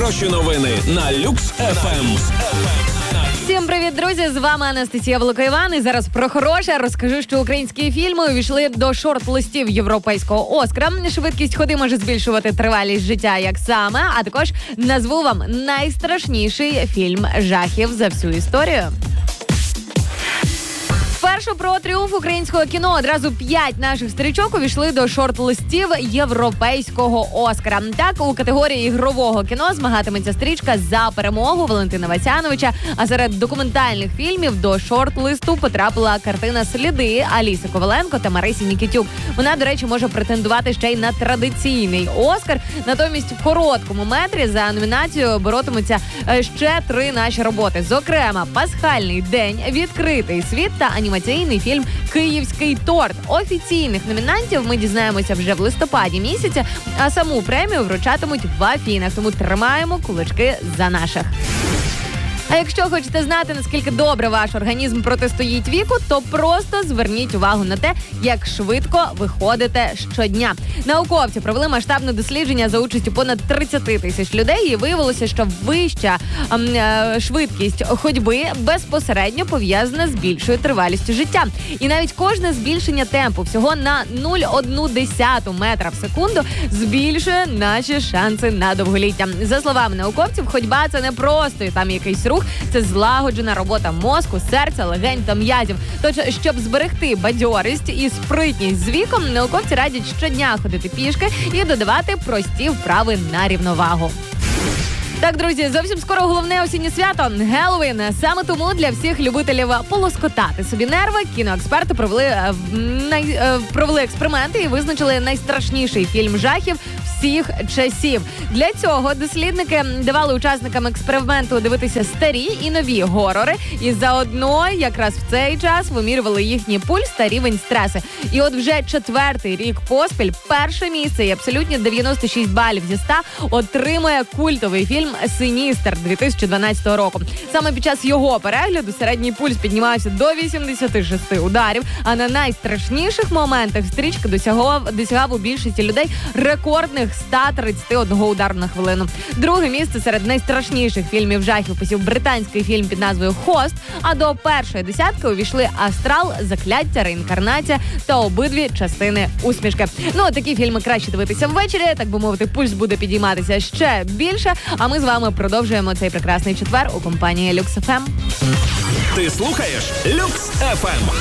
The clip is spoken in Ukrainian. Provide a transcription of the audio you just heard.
Хороші новини на Люкс ФМ. Всім привіт, друзі! З вами Анастасія Волокоїван. І зараз про хороше розкажу, що українські фільми увійшли до шорт-листів європейського Оскара. Швидкість ходи може збільшувати тривалість життя, як саме, а також назву вам найстрашніший фільм жахів за всю історію. Спершу про тріумф українського кіно. Одразу 5 наших стрічок увійшли до шорт-листів європейського Оскара. Так, у категорії ігрового кіно змагатиметься стрічка «За перемогу» Валентина Васяновича, а серед документальних фільмів до шорт-листу потрапила картина «Сліди» Аліси Коваленко та Марисі Нікітюк. Вона, до речі, може претендувати ще й на традиційний Оскар. Натомість в короткому метрі за номінацію боротимуться ще 3 наші роботи. Зокрема, «Пасхальний день», «Відкритий світ» та анімаційний фільм «Київський торт». Офіційних номінантів ми дізнаємося вже в листопаді місяці, а саму премію вручатимуть в Афінах. Тому тримаємо кулачки за наших. А якщо хочете знати, наскільки добре ваш організм протистоїть віку, то просто зверніть увагу на те, як швидко ви ходите щодня. Науковці провели масштабне дослідження за участю понад 30 тисяч людей і виявилося, що вища швидкість ходьби безпосередньо пов'язана з більшою тривалістю життя. І навіть кожне збільшення темпу всього на 0,1 метра в секунду збільшує наші шанси на довголіття. За словами науковців, ходьба – це не просто там якийсь рух, це злагоджена робота мозку, серця, легень та м'язів. Тож, щоб зберегти бадьорість і спритність з віком, науковці радять щодня ходити пішки і додавати прості вправи на рівновагу. Так, друзі, зовсім скоро головне осіннє свято – Геловін. Саме тому для всіх любителів полоскотати собі нерви кіноексперти провели експерименти і визначили найстрашніший фільм жахів всіх часів. Для цього дослідники давали учасникам експерименту дивитися старі і нові горори, і заодно якраз в цей час вимірювали їхній пульс та рівень стресу. І от вже 4-й рік поспіль перше місце і абсолютні 96 балів зі 100 отримує культовий фільм «Синістер» 2012 року. Саме під час його перегляду середній пульс піднімався до 86 ударів, а на найстрашніших моментах стрічка досягав у більшості людей рекордних 131 удару на хвилину. Друге місце серед найстрашніших фільмів жахів посів британський фільм під назвою «Хост», а до першої десятки увійшли «Астрал», «Закляття», «Реінкарнація» та обидві частини «Усмішки». Ну, такі фільми краще дивитися ввечері, так би мовити, пульс буде підійматися ще більше, а ми з вами продовжуємо цей прекрасний четвер у компанії Люкс ФМ. Ти слухаєш Люкс ФМ.